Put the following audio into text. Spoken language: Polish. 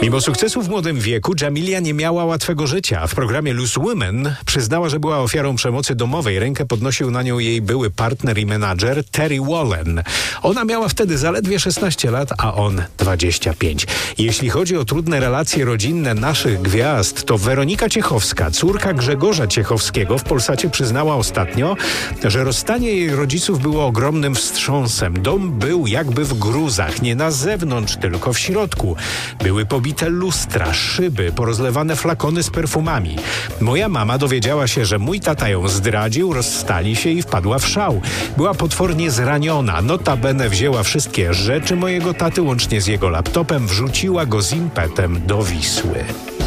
Mimo sukcesu w młodym wieku Jamilia nie miała łatwego życia. W programie Loose Women przyznała, że była ofiarą przemocy domowej. Rękę podnosił na nią jej były partner i menadżer Terry Wallen. Ona miała wtedy zaledwie 16 lat, a on 25. Jeśli chodzi o trudne relacje rodzinne naszych gwiazd, to Weronika Ciechowska, córka Grzegorza Ciechowskiego, w Polsacie przyznała ostatnio, że rozstanie jej rodziców było ogromnym wstrząsem. Dom był jakby w gruzach, nie na zewnątrz, tylko w środku. Były pobite lustra, szyby, porozlewane flakony z perfumami. Moja mama dowiedziała się, że mój tata ją zdradził, rozstali się i wpadła w szał. Była potwornie zraniona. Notabene wzięła wszystkie rzeczy mojego taty, łącznie z jego laptopem, wrzuciła go z impetem do Wisły.